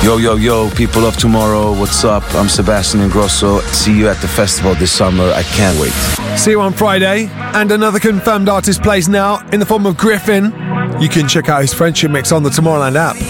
Yo, people of tomorrow, what's up? I'm Sebastian Ingrosso. See you at the festival this summer. I can't wait. See you on Friday. And another confirmed artist plays now in the form of Griffin. You can check out his friendship mix on the Tomorrowland app.